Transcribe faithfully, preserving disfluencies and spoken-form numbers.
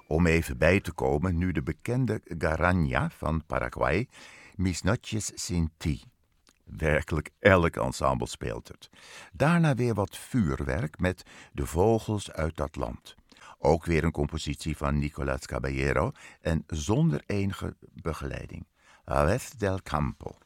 Om even bij te komen, nu de bekende Garanña van Paraguay, Mis noches sin ti. Werkelijk elk ensemble speelt het. Daarna weer wat vuurwerk met De vogels uit dat land. Ook weer een compositie van Nicolás Caballero en zonder enige begeleiding. Aves del Campo.